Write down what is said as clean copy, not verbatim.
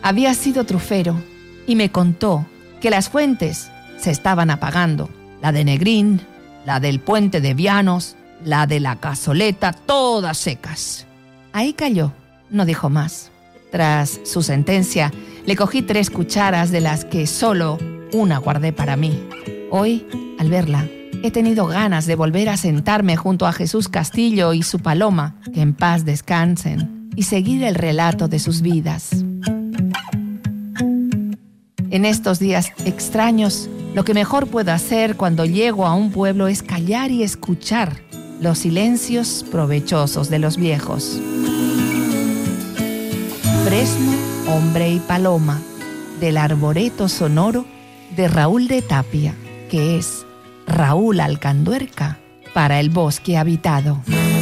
Había sido trufero y me contó que las fuentes se estaban apagando. La de Negrín, la del puente de Vianos, la de la Cazoleta, todas secas. Ahí cayó, no dijo más. Tras su sentencia, le cogí 3 cucharas de las que solo una guardé para mí. Hoy, al verla, he tenido ganas de volver a sentarme junto a Jesús Castillo y su paloma, que en paz descansen, y seguir el relato de sus vidas. En estos días extraños, lo que mejor puedo hacer cuando llego a un pueblo es callar y escuchar los silencios provechosos de los viejos. Fresno, hombre y paloma, del arboreto sonoro de Raúl de Tapia, que es Raúl Alcanduerca para el bosque habitado.